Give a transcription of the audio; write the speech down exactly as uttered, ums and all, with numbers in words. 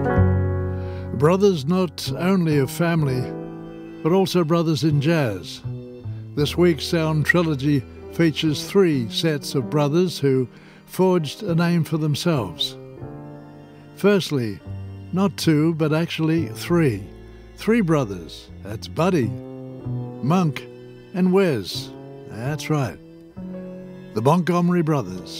Brothers not only of family, but also brothers in jazz. This week's Sound Trilogy features three sets of brothers who forged a name for themselves. Firstly, not two, but actually three. Three brothers. That's Buddy, Monk, and Wes. That's right. The Montgomery Brothers.